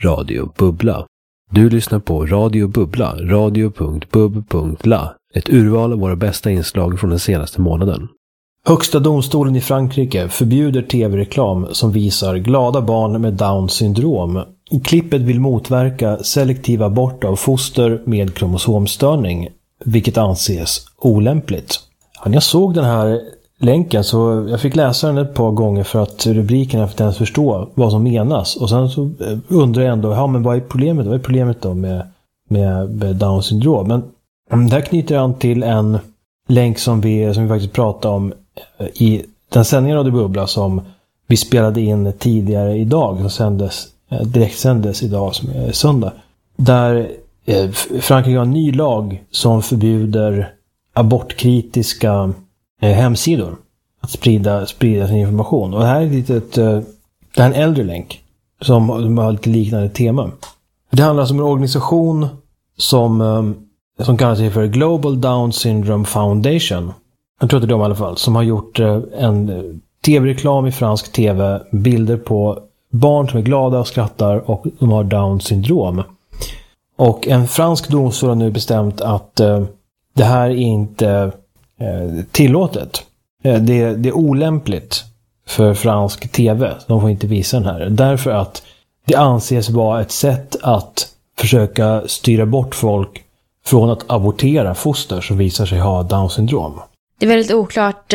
Radio Bubbla. Du lyssnar på Radio Bubbla, radio.bub.la. Ett urval av våra bästa inslag från den senaste månaden. Högsta domstolen i Frankrike förbjuder tv-reklam som visar glada barn med Downs syndrom. I klippet vill motverka selektiv abort av foster med kromosomstörning, vilket anses olämpligt. När jag såg den här länken så jag fick läsa den ett par gånger för att rubrikerna för att ens förstå vad som menas. Och sen så undrar jag ändå, men vad är problemet? Vad är problemet då med Downs syndrom? Men det här knyter an till en länk som vi faktiskt pratade om i den sändningen av Det Bubbla som vi spelade in tidigare idag, som direktsändes idag som är söndag. Där Frankrike har en ny lag som förbjuder abortkritiska hemsidor att sprida sin information. Och det här är det är en äldre länk som har lite liknande tema. Det handlar om en organisation som kallar sig för Global Down Syndrome Foundation. Jag tror att det är de i alla fall, som har gjort en tv-reklam i fransk tv, bilder på barn som är glada och skrattar och de har Down syndrom. Och en fransk domstol har nu bestämt att det här är inte tillåtet. Det är olämpligt för fransk tv. De får inte visa den här. Därför att det anses vara ett sätt att försöka styra bort folk från att abortera foster som visar sig ha Down syndrom. Det är väldigt oklart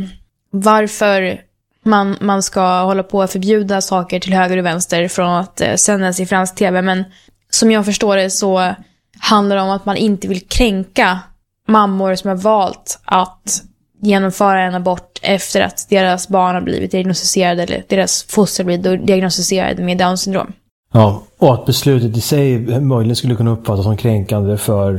varför man ska hålla på att förbjuda saker till höger och vänster från att sändas i fransk tv. Men som jag förstår det så handlar det om att man inte vill kränka mammor som har valt att genomföra en abort efter att deras barn har blivit diagnostiserade eller deras foster blivit diagnostiserade med Down syndrom. Ja, och att beslutet i sig möjligen skulle kunna uppfattas som kränkande för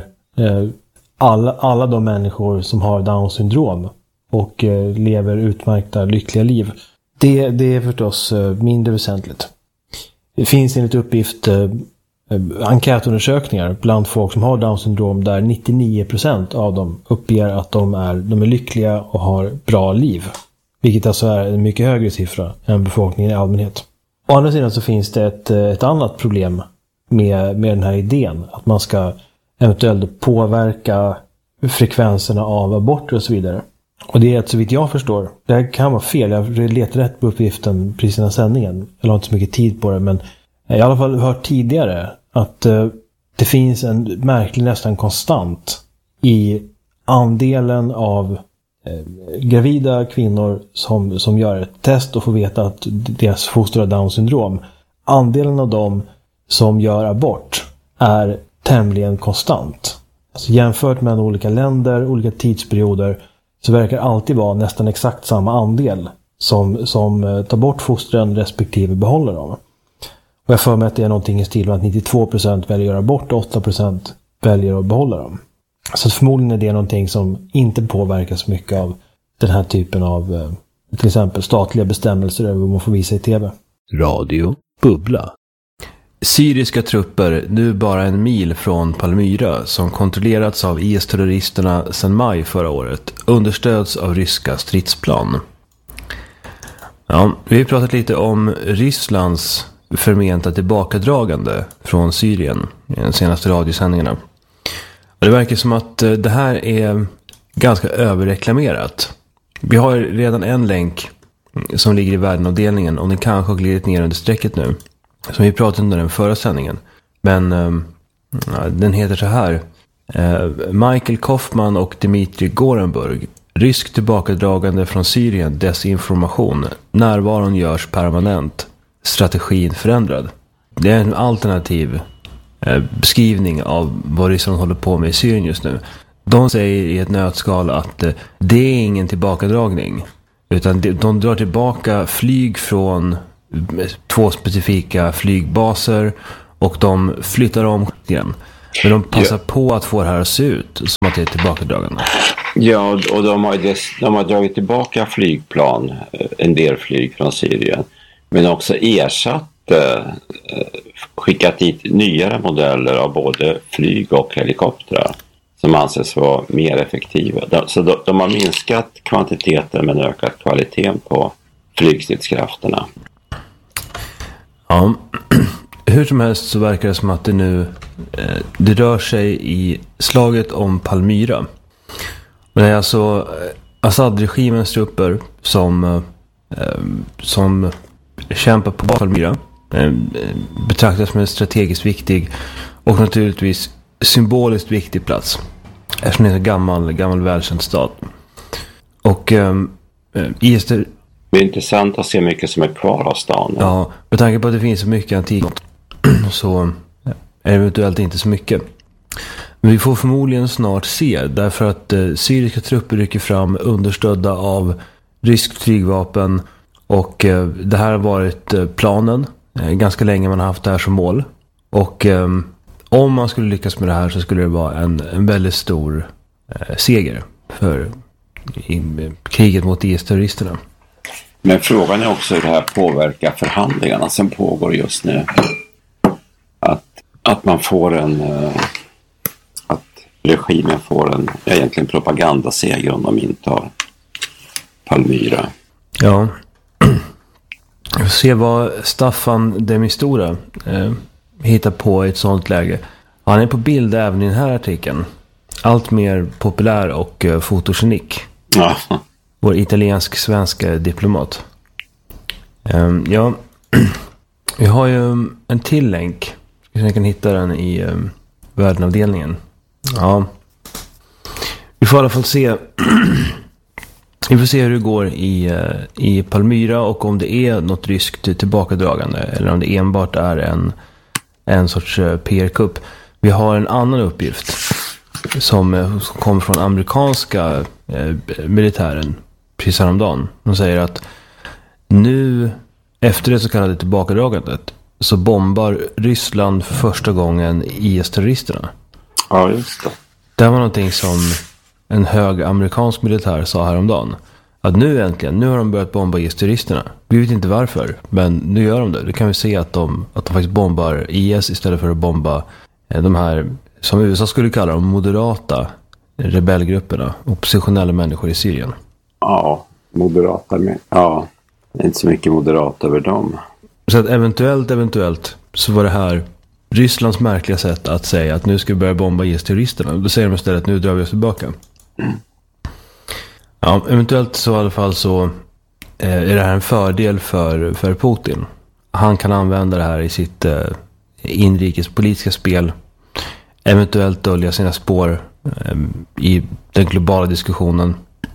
alla de människor som har Down syndrom och lever utmärkta, lyckliga liv. Det är förstås mindre väsentligt. Det finns enligt uppgift enkätundersökningar bland folk som har Down syndrom där 99% av dem uppger att de är lyckliga och har bra liv. Vilket alltså är en mycket högre siffra än befolkningen i allmänhet. Å andra sidan så finns det ett annat problem med den här idén. Att man ska eventuellt påverka frekvenserna av aborter och så vidare. Och det är att så vitt jag förstår, det här kan vara fel, jag letar rätt på uppgiften precis innan sändningen. Jag har inte så mycket tid på det, men jag har i alla fall hört tidigare att det finns en märklig, nästan konstant i andelen av gravida kvinnor som gör ett test och får veta att deras foster har Down syndrom. Andelen av dem som gör abort är tämligen konstant. Alltså jämfört med olika länder, olika tidsperioder, så verkar alltid vara nästan exakt samma andel som tar bort fostren respektive behåller dem. Och jag för mig att det är någonting i stil med att 92% väljer att göra abort och 8% väljer att behålla dem. Så förmodligen är det någonting som inte påverkas mycket av den här typen av till exempel statliga bestämmelser över vad man får visa i tv. Radio Bubbla. Syriska trupper nu bara en mil från Palmyra som kontrollerats av IS-terroristerna sedan maj förra året understöds av ryska stridsplan. Ja, vi har pratat lite om Rysslands förmenta tillbakadragande från Syrien i de senaste radiosändningarna. Och det verkar som att det här är ganska överreklamerat. Vi har redan en länk som ligger i värdenavdelningen och den kanske har glidit ner under strecket nu. Som vi pratade under den förra sändningen. Men den heter så här. Michael Kaufman och Dmitry Gorenburg. Rysk tillbakadragande från Syrien, desinformation. Närvaron görs permanent. Strategin förändrad. Det är en alternativ beskrivning av vad Ryssland håller på med i Syrien just nu. De säger i ett nötskal att det är ingen tillbakadragning. Utan de drar tillbaka flyg från 2 specifika flygbaser och de flyttar om igen. Men de passar på att få det här att se ut som att det är tillbakadragande. Ja, och de har dragit tillbaka flygplan, en del flyg från Syrien. Men också skickat hit nyare modeller av både flyg och helikoptrar som anses vara mer effektiva. Så de har minskat kvantiteten men ökat kvaliteten på flygstridskrafterna. Ja, Hur som helst så verkar det som att det nu det rör sig i slaget om Palmyra. Men det är alltså Assad-regimens trupper som kämpar på Palmyra. Betraktas som en strategiskt viktig och naturligtvis symboliskt viktig plats. Eftersom det är en gammal välkänd stad. Och IS... Det är intressant att se mycket som är kvar av stan. Ja, med tanke på att det finns så mycket antikt så är det eventuellt inte så mycket. Men vi får förmodligen snart se, därför att syriska trupper rycker fram understödda av ryskt flygvapen, och det här har varit planen ganska länge. Man har haft det här som mål, och om man skulle lyckas med det här så skulle det vara en väldigt stor seger för kriget mot IS-terroristerna. Men frågan är också hur det här påverkar förhandlingarna som pågår just nu. Att man får att regimen får en egentligen propagandaseger om de intar Palmyra. Ja. Vi får se vad Staffan de Mistura hittar på i ett sånt läge. Han är på bild även i den här artikeln. Allt mer populär och fotogenik. Ja. Vår italiensk-svenska diplomat. Ja, vi har ju en till länk. Jag kan hitta den i världenavdelningen. Ja. Vi får i alla fall se. Vi får se hur det går i Palmyra, och om det är något ryskt tillbakadragande eller om det enbart är en sorts PR-kupp. Vi har en annan uppgift som kommer från amerikanska militären precis häromdagen. De säger att nu efter det så kallade tillbakadragandet så bombar Ryssland för första gången IS-terroristerna. Ja, just det. Det var någonting som en hög amerikansk militär sa häromdagen. Att nu äntligen, nu har de börjat bomba IS-terroristerna. Vi vet inte varför, men nu gör de det. Då kan vi se att de faktiskt bombar IS istället för att bomba de här, som USA skulle kalla de moderata rebellgrupperna, oppositionella människor i Syrien. Ja, moderata med. Ja, det är inte så mycket moderat över dem. Så att eventuellt så var det här Rysslands märkliga sätt att säga att nu ska vi börja bomba IS-terroristerna. Då säger de istället att nu drar vi oss tillbaka. Ja, eventuellt så i alla fall så är det här en fördel för Putin. Han kan använda det här i sitt inrikespolitiska spel. Eventuellt dölja sina spår i den globala diskussionen.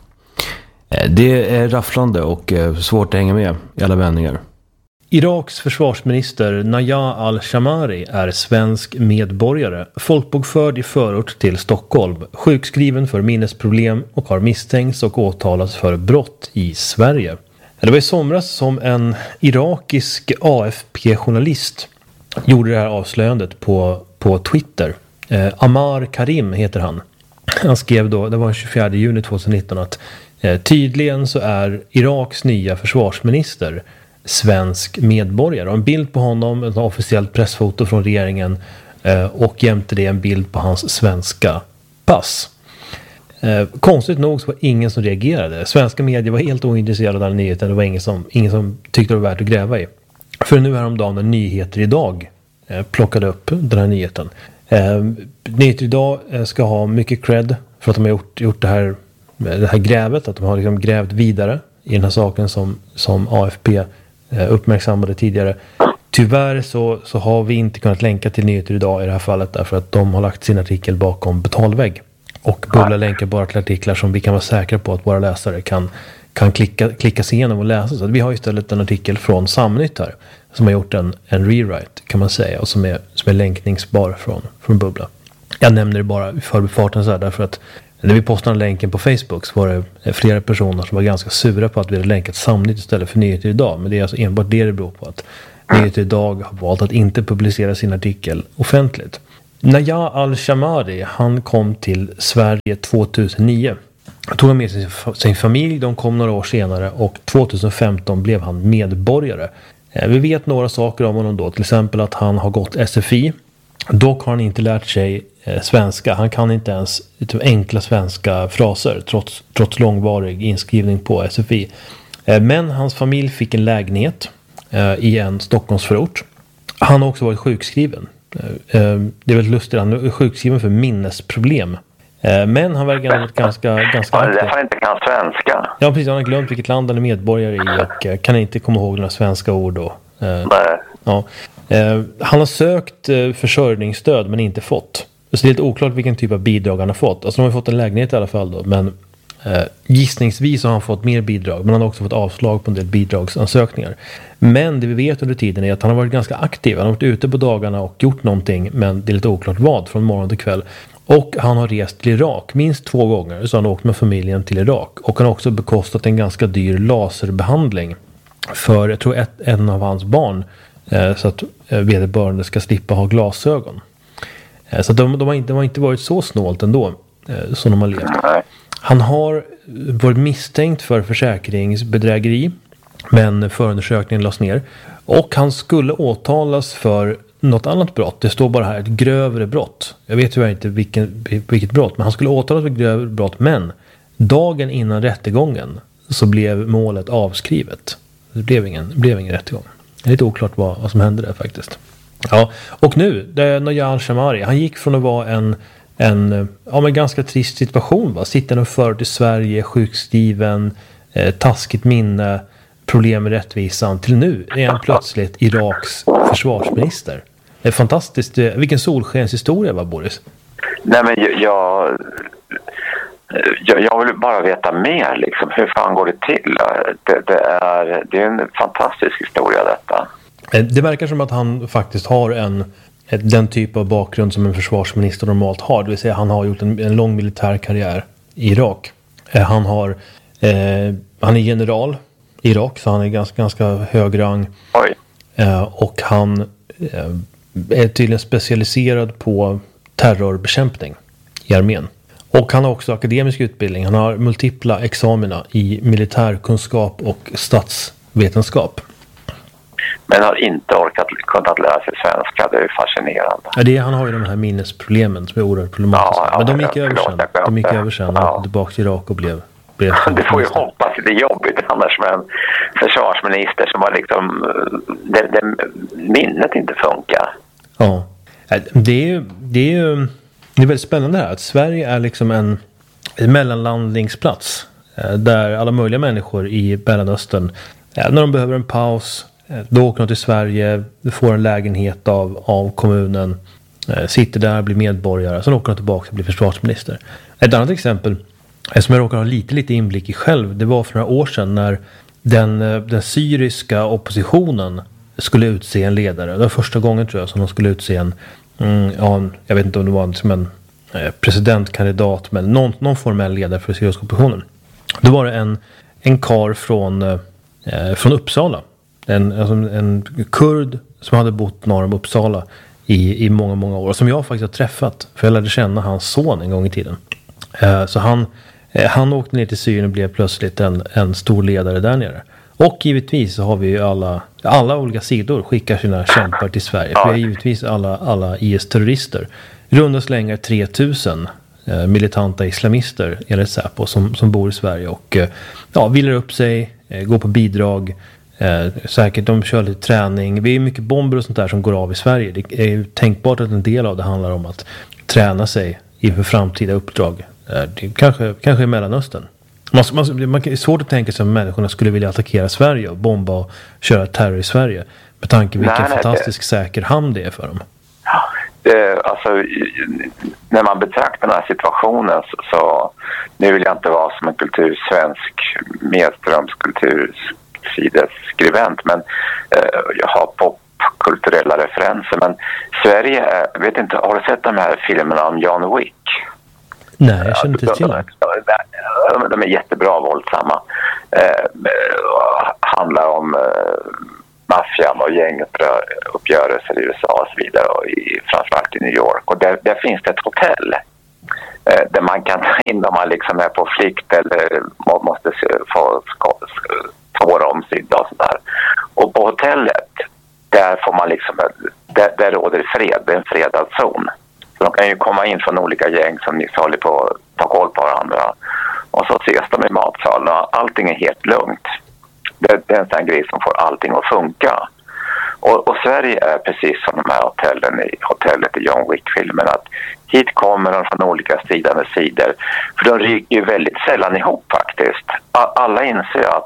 Det är rafflande och svårt att hänga med i alla vändningar. Iraks försvarsminister Najah al-Shamari är svensk medborgare, folkbokförd i förort till Stockholm, sjukskriven för minnesproblem och har misstänkts och åtalats för brott i Sverige. Det var i somras som en irakisk AFP-journalist gjorde det här avslöjandet på Twitter. Amar Karim heter han. Han skrev då, det var 24 juni 2019, att tydligen så är Iraks nya försvarsminister svensk medborgare. Och en bild på honom, ett officiellt pressfoto från regeringen, och jämte det en bild på hans svenska pass. Konstigt nog så var ingen som reagerade. Svenska medier var helt ointresserade av den nyheten. Det var ingen som tyckte det var värt att gräva i. För nu häromdagen när Nyheter idag plockade upp den här nyheten. Nyheter idag ska ha mycket cred för att de har gjort det här grävet. Att de har liksom grävt vidare i den här saken som AFP uppmärksammade tidigare. Tyvärr så har vi inte kunnat länka till Nyheter idag i det här fallet, därför att de har lagt sin artikel bakom betalvägg. Och Bubbla länkar bara till artiklar som vi kan vara säkra på att våra läsare kan klicka sig igenom och läsa. Så att vi har istället en artikel från Samnytt här som har gjort en rewrite, kan man säga, och som är länkningsbar från Bubbla. Jag nämner det bara i förbifarten så här, därför att när vi postade länken på Facebook så var det flera personer som var ganska sura på att vi hade länkat Samnytt istället för Nyheter idag. Men det är alltså enbart det beror på, att Nyheter idag har valt att inte publicera sin artikel offentligt. Najah al-Shamari, han kom till Sverige 2009. Han tog med sin familj, de kom några år senare, och 2015 blev han medborgare. Vi vet några saker om honom då, till exempel att han har gått SFI. Dock har han inte lärt sig svenska. Han kan inte ens enkla svenska fraser trots långvarig inskrivning på SFI. Men hans familj fick en lägenhet i en Stockholmsförort. Han har också varit sjukskriven. Det är väldigt lustigt, han är sjukskriven för minnesproblem. Men han verkar ha varit ganska aktiv. Det är därför han inte kan svenska. Ja, precis. Han har glömt vilket land han är medborgare i och kan inte komma ihåg några svenska ord. Ja. Han har sökt försörjningsstöd men inte fått. Så det är lite oklart vilken typ av bidrag han har fått. Alltså de har fått en lägenhet i alla fall då. Men gissningsvis har han fått mer bidrag. Men han har också fått avslag på en del bidragsansökningar. Men det vi vet under tiden är att han har varit ganska aktiv. Han har varit ute på dagarna och gjort någonting. Men det är lite oklart vad från morgon till kväll. Och han har rest till Irak minst 2 gånger. Så han har åkt med familjen till Irak. Och han har också bekostat en ganska dyr laserbehandling. För jag tror en av hans barn. Så att vederbörande ska slippa ha glasögon. Så de har inte varit så snålt ändå. Som de har levt. Han har varit misstänkt för försäkringsbedrägeri. Men förundersökningen lades ner. Och han skulle åtalas för något annat brott. Det står bara här ett grövre brott. Jag vet tyvärr inte vilket brott. Men han skulle åtalas för grövre brott. Men dagen innan rättegången så blev målet avskrivet. Det blev ingen rättegång. Det är lite oklart vad som hände där faktiskt. Ja, och nu, det är Najjar Shamari. Han gick från att vara en ganska trist situation. Sitter och förut i Sverige, sjukskriven, taskigt minne, problem med rättvisan. Till nu är han plötsligt Iraks försvarsminister. Det är fantastiskt. Vilken solskenshistoria var, Boris? Nej, men jag vill bara veta mer liksom. Hur fan går det till? Det är en fantastisk historia detta. Det verkar som att han faktiskt har den typ av bakgrund som en försvarsminister normalt har. Det vill säga han har gjort en lång militär karriär i Irak. Han är general i Irak, så han är ganska hög rang. Oj. Och han är tydligen specialiserad på terrorbekämpning i armén. Och han har också akademisk utbildning. Han har multipla examina i militärkunskap och statsvetenskap. Men har inte kunnat lära sig svenska. Det är fascinerande. Han har ju de här minnesproblemen som är oerhört problematiska. Men de gick över sen. Han åkte tillbaka till Irak och blev det får ju hoppas det är jobbigt annars med en försvarsminister som har liksom minnet inte funkar. Ja. Det är väldigt spännande här att Sverige är liksom en mellanlandningsplats där alla möjliga människor i Mellanöstern, när de behöver en paus, då åker de till Sverige, får en lägenhet av kommunen, sitter där, blir medborgare, sen åker de tillbaka och blir försvarsminister. Ett annat exempel som jag råkar ha lite inblick i själv, det var för några år sedan när den syriska oppositionen skulle utse en ledare. Det var första gången tror jag som de skulle utse jag vet inte om det var som en presidentkandidat, men någon formell ledare för syriska oppositionen. Då var det en karl från Uppsala. En kurd som hade bott norr om Uppsala i många, många år. Som jag faktiskt har träffat. För jag lärde känna hans son en gång i tiden. Så han åkte ner till Syrien och blev plötsligt en stor ledare där nere. Och givetvis så har vi ju alla olika sidor skickar sina kämpar till Sverige. För vi är givetvis alla IS-terrorister. Runda slängar 3000 militanta islamister enligt Säpo som bor i Sverige. Och vilar upp sig, går på bidrag. Säkert de kör lite träning. Vi är mycket bomber och sånt där som går av i Sverige. Det är ju tänkbart att en del av det handlar om att träna sig inför framtida uppdrag. Kanske i Mellanöstern. Det är svårt att tänka sig att människorna skulle vilja attackera Sverige och bomba och köra terror i Sverige. Med tanke på vilken fantastisk säker hamn det är för dem. Alltså, när man betraktar den här situationen så nu vill jag inte vara som en svensk Medströms kultursideskribent, men jag har popkulturella referenser. Men Sverige, vet inte, har du sett de här filmerna om John Wick? Nej, jag känner inte till det. De är jättebra, våldsamma. Handlar om maffian och gänguppgörelser i USA och så vidare, och framförallt i New York. Och där finns det ett hotell där man kan ta in om man liksom är på flykt eller måste få tåra omsydda och sådär. Och på hotellet, där får man liksom, där råder fred, det är en fredad zon. Så de kan ju komma in från olika gäng som håller på att ta koll på varandra. Och så ses de i matsalen och allting är helt lugnt. Det är en sån grej som får allting att funka. Och Sverige är precis som de här hotellet i John Wick-filmen, att hit kommer de från olika stridande sidor. För de ryker ju väldigt sällan ihop faktiskt. Alla inser att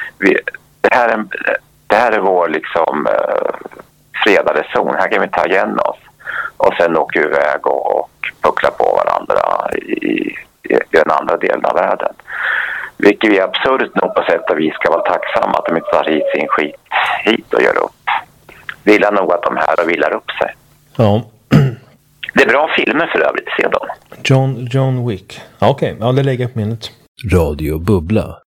det här är vår liksom fredade zon. Här kan vi ta igen oss. Och sen åker vi iväg och puckla på varandra i den andra delen av världen. Vilket är absurt nog på sätt att vi ska vara tacksamma att de inte tar hit sin skit hit och gör upp. Vill nog att de här och villar upp sig. Ja. Det är bra filmer för övrigt, se dem. John Wick. Okej, ja, det lägger jag på minnet. Radio Bubbla.